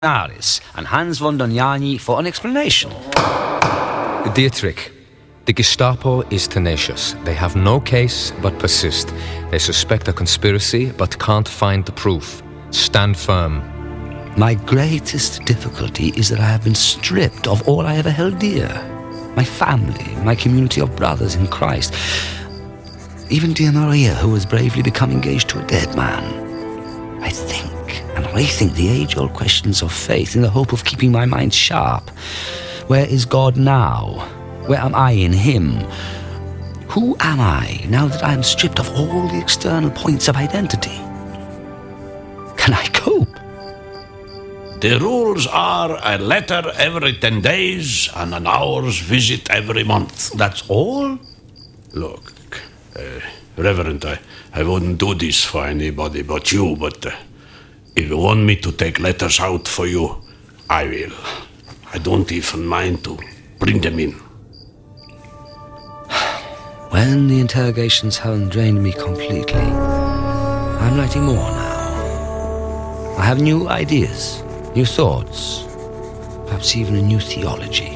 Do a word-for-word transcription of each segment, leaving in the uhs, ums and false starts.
Canaris and Hans von Dohnanyi for an explanation. Dietrich, the Gestapo is tenacious. They have no case but persist. They suspect a conspiracy but can't find the proof. Stand firm. My greatest difficulty is that I have been stripped of all I ever held dear. My family, my community of brothers in Christ. Even dear Maria, who has bravely become engaged to a dead man. I think and rethink the age-old questions of faith in the hope of keeping my mind sharp. Where is God now? Where am I in Him? Who am I now that I am stripped of all the external points of identity? Can I cope? The rules are a letter every ten days and an hour's visit every month. That's all? Look, uh, Reverend, I, I wouldn't do this for anybody but you, but uh, if you want me to take letters out for you, I will. I don't even mind to bring them in. When the interrogations haven't drained me completely, I'm writing more now. I have new ideas, new thoughts, perhaps even a new theology.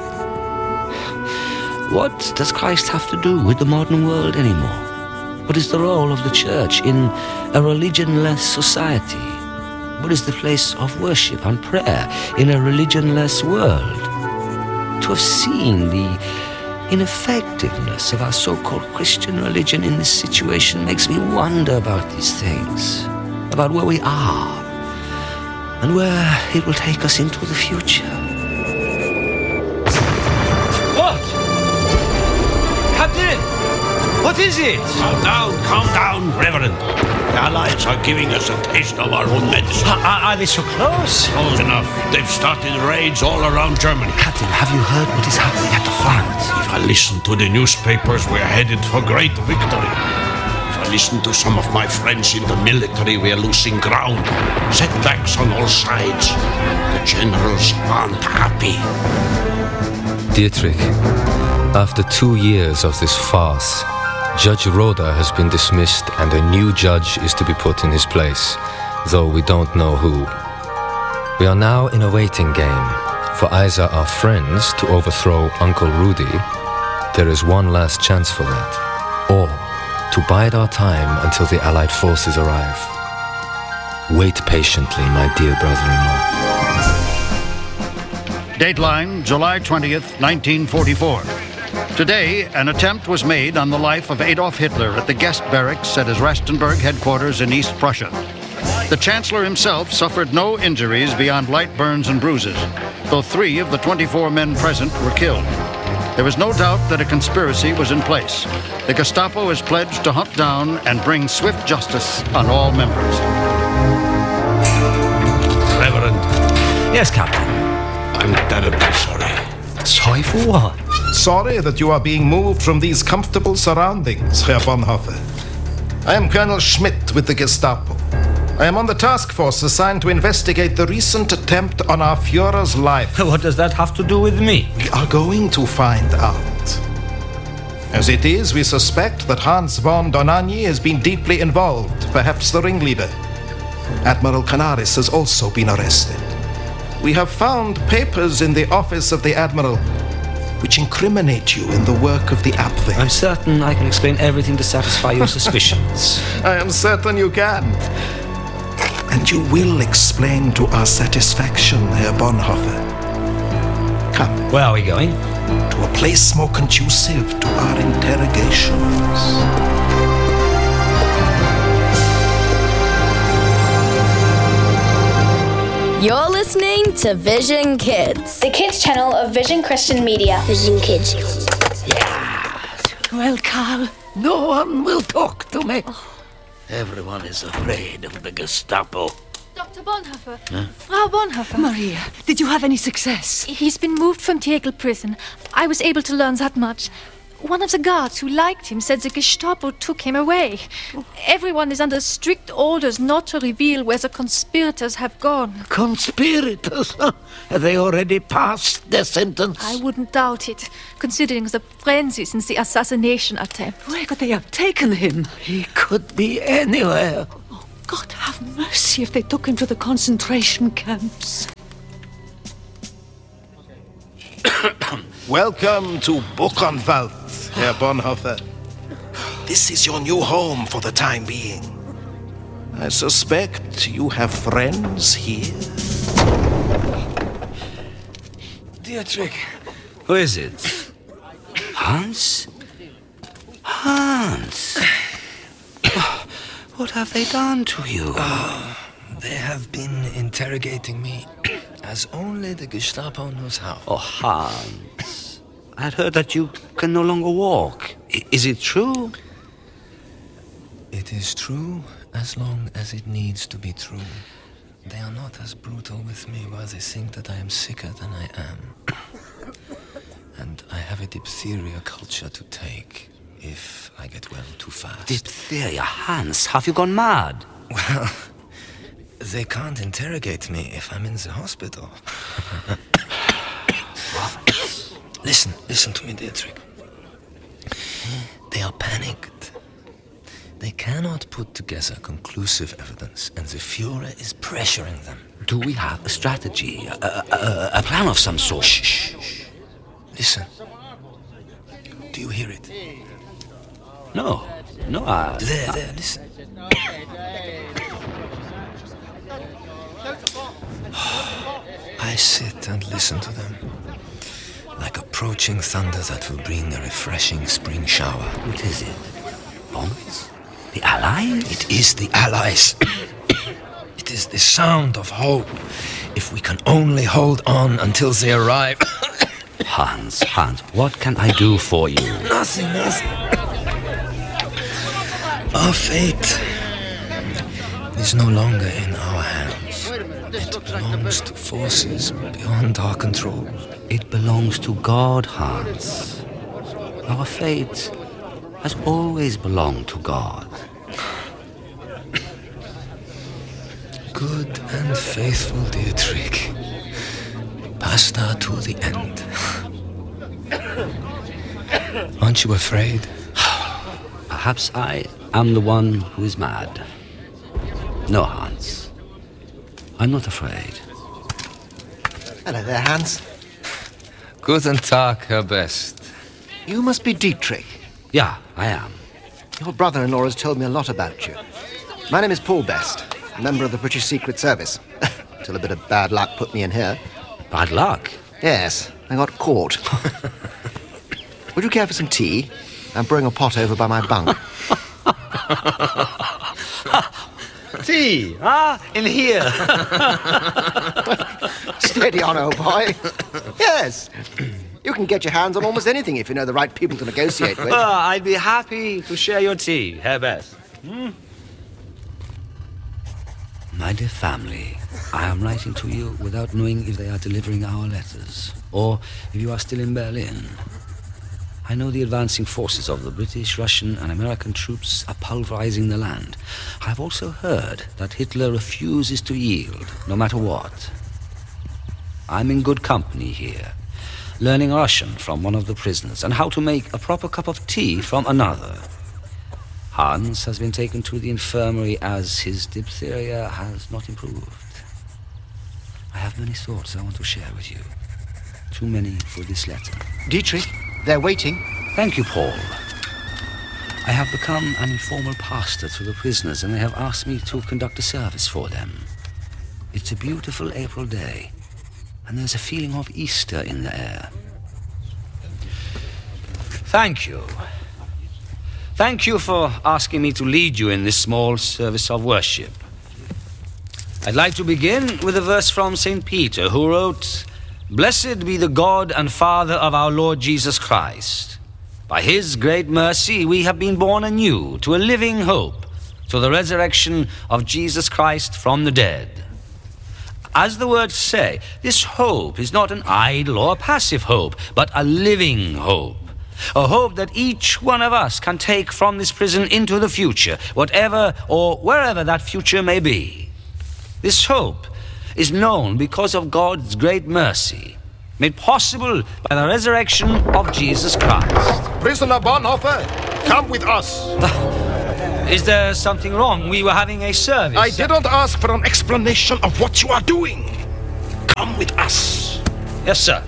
What does Christ have to do with the modern world anymore? What is the role of the church in a religionless society? What is the place of worship and prayer in a religionless world? To have seen the ineffectiveness of our so-called Christian religion in this situation makes me wonder about these things, about where we are, and where it will take us into the future. What? Captain! What is it? Calm down, calm down, Reverend. The Allies are giving us a taste of our own medicine. Are, are they so close? Close enough. They've started raids all around Germany. Captain, have you heard what is happening at the front? If I listen to the newspapers, we're headed for great victory. If I listen to some of my friends in the military, we're losing ground. Setbacks on all sides. The generals aren't happy. Dietrich, after two years of this farce, Judge Roda has been dismissed and a new judge is to be put in his place, though we don't know who. We are now in a waiting game. For either our friends to overthrow Uncle Rudy, there is one last chance for that, or to bide our time until the Allied forces arrive. Wait patiently, my dear brother-in-law. Dateline, July twentieth, nineteen forty-four. Today, an attempt was made on the life of Adolf Hitler at the guest barracks at his Rastenburg headquarters in East Prussia. The Chancellor himself suffered no injuries beyond light burns and bruises, though three of the twenty-four men present were killed. There is no doubt that a conspiracy was in place. The Gestapo is pledged to hunt down and bring swift justice on all members. Reverend. Yes, Captain. I'm terribly sorry. Sorry for what? Sorry that you are being moved from these comfortable surroundings, Herr Bonhoeffer. I am Colonel Schmidt with the Gestapo. I am on the task force assigned to investigate the recent attempt on our Führer's life. What does that have to do with me? We are going to find out. As it is, we suspect that Hans von Dohnanyi has been deeply involved, perhaps the ringleader. Admiral Canaris has also been arrested. We have found papers in the office of the Admiral which incriminate you in the work of the Abwehr. I'm certain I can explain everything to satisfy your suspicions. I am certain you can. And you will explain to our satisfaction, Herr Bonhoeffer. Come. Where are we going? To a place more conducive to our interrogations. You're listening to Vision Kids, the kids channel of Vision Christian Media. Vision Kids. Yeah. Well, Carl, no one will talk to me. Oh. Everyone is afraid of the Gestapo. Doctor Bonhoeffer. Huh? Frau Bonhoeffer. Maria, did you have any success? He's been moved from Tegel prison. I was able to learn that much. One of the guards who liked him said the Gestapo took him away. Everyone is under strict orders not to reveal where the conspirators have gone. Conspirators? Have they already passed their sentence? I wouldn't doubt it, considering the frenzy since the assassination attempt. Where could they have taken him? He could be anywhere. God have mercy if they took him to the concentration camps. Welcome to Buchenwald, Herr Bonhoeffer. This is your new home for the time being. I suspect you have friends here. Dietrich. Who is it? Hans? Hans! What have they done to you? Uh, they have been interrogating me as only the Gestapo knows how. Oh, Hans. I had heard that you can no longer walk. I- is it true? It is true as long as it needs to be true. They are not as brutal with me while they think that I am sicker than I am. And I have a diphtheria culture to take if I get well too fast. Diphtheria? Hans, have you gone mad? Well, they can't interrogate me if I'm in the hospital. Listen, listen to me, Dietrich. They are panicked. They cannot put together conclusive evidence, and the Fuhrer is pressuring them. Do we have a strategy, a, a, a plan of some sort? Shh, shh, shh. Listen. Do you hear it? No. No, I... There, there, listen. I sit and listen to them, like approaching thunder that will bring a refreshing spring shower. What is it? Bombs? The Allies? It is the Allies. It is the sound of hope. If we can only hold on until they arrive. Hans, Hans, what can I do for you? Nothing, nothing. Our fate is no longer in our hands. It belongs to forces beyond our control. It belongs to God, Hans. Our fate has always belonged to God. Good and faithful Dietrich. Pasta to the end. Aren't you afraid? Perhaps I am the one who is mad. No, Hans. I'm not afraid. Hello there, Hans. Guten Tag, Herr Best. You must be Dietrich. Yeah, I am. Your brother-in-law has told me a lot about you. My name is Paul Best, a member of the British Secret Service. Till a bit of bad luck put me in here. Bad luck? Yes, I got caught. Would you care for some tea? I'm brewing a pot over by my bunk. Tea? Ah, in here. Steady on, old boy. Yes. You can get your hands on almost anything if you know the right people to negotiate with. Well, I'd be happy to share your tea, Herr Best. Hmm? My dear family, I am writing to you without knowing if they are delivering our letters, or if you are still in Berlin. I know the advancing forces of the British, Russian, and American troops are pulverizing the land. I have also heard that Hitler refuses to yield, no matter what. I'm in good company here, learning Russian from one of the prisoners, and how to make a proper cup of tea from another. Hans has been taken to the infirmary as his diphtheria has not improved. I have many thoughts I want to share with you. Too many for this letter. Dietrich, they're waiting. Thank you, Paul. I have become an informal pastor to the prisoners, and they have asked me to conduct a service for them. It's a beautiful April day, and there's a feeling of Easter in the air. Thank you. Thank you for asking me to lead you in this small service of worship. I'd like to begin with a verse from Saint Peter, who wrote, "Blessed be the God and Father of our Lord Jesus Christ. By his great mercy we have been born anew to a living hope, to the resurrection of Jesus Christ from the dead." As the words say, this hope is not an idle or passive hope, but a living hope. A hope that each one of us can take from this prison into the future, whatever or wherever that future may be. This hope is known because of God's great mercy, made possible by the resurrection of Jesus Christ. Prisoner Bonhoeffer, come with us. Is there something wrong? We were having a service. I didn't ask for an explanation of what you are doing. Come with us. Yes, sir.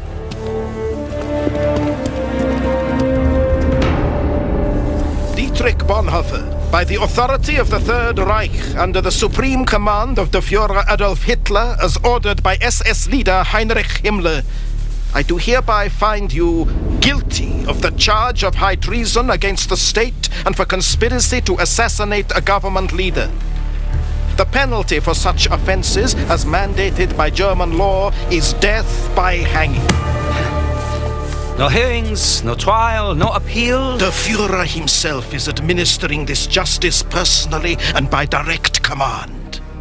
Dietrich Bonhoeffer, by the authority of the Third Reich, under the supreme command of the Führer Adolf Hitler, as ordered by S S leader Heinrich Himmler, I do hereby find you guilty of the charge of high treason against the state and for conspiracy to assassinate a government leader. The penalty for such offenses, as mandated by German law, is death by hanging. No hearings, no trial, no appeal? The Führer himself is administering this justice personally and by direct command.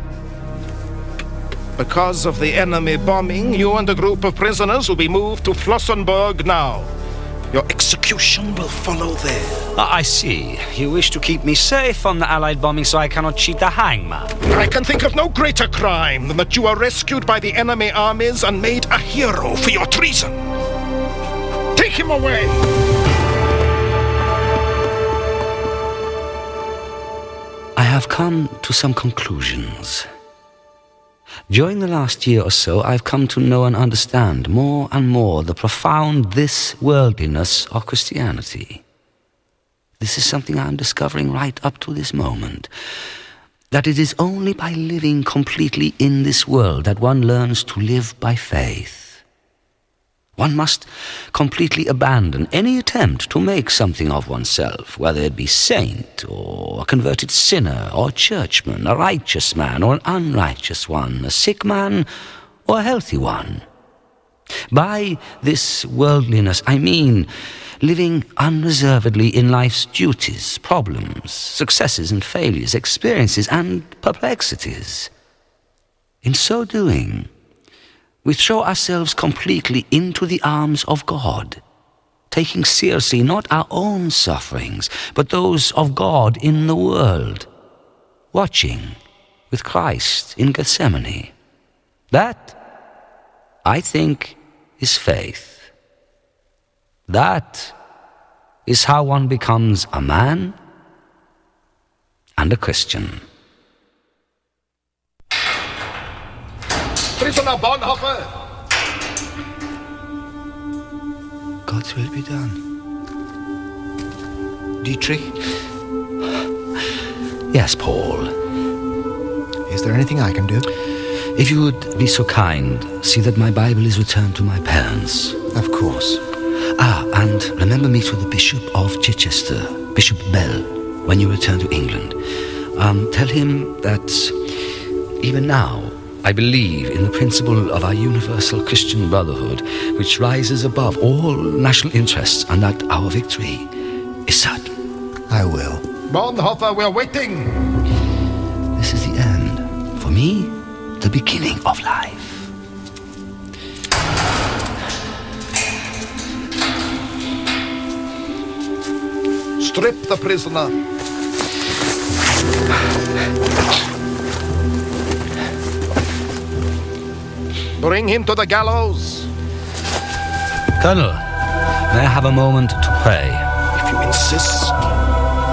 Because of the enemy bombing, you and a group of prisoners will be moved to Flossenburg now. Your execution will follow there. Ah, I see. You wish to keep me safe from the Allied bombing so I cannot cheat the hangman. I can think of no greater crime than that you were rescued by the enemy armies and made a hero for your treason. Take him away! I have come to some conclusions. During the last year or so, I've come to know and understand more and more the profound this worldliness of Christianity. This is something I'm discovering right up to this moment. That it is only by living completely in this world that one learns to live by faith. One must completely abandon any attempt to make something of oneself, whether it be saint or a converted sinner or churchman, a righteous man or an unrighteous one, a sick man or a healthy one. By this worldliness, I mean living unreservedly in life's duties, problems, successes and failures, experiences and perplexities. In so doing, we throw ourselves completely into the arms of God, taking seriously not our own sufferings, but those of God in the world, watching with Christ in Gethsemane. That, I think, is faith. That is how one becomes a man and a Christian. Prisoner Bonhoeffer! God's will be done. Dietrich? Yes, Paul. Is there anything I can do? If you would be so kind, see that my Bible is returned to my parents. Of course. Ah, and remember me to the Bishop of Chichester, Bishop Bell, when you return to England. Um, tell him that even now, I believe in the principle of our universal Christian brotherhood, which rises above all national interests, and that our victory is certain. I will. Bonhoeffer, we're waiting! This is the end. For me, the beginning of life. Strip the prisoner. Bring him to the gallows. Colonel, may I have a moment to pray? If you insist.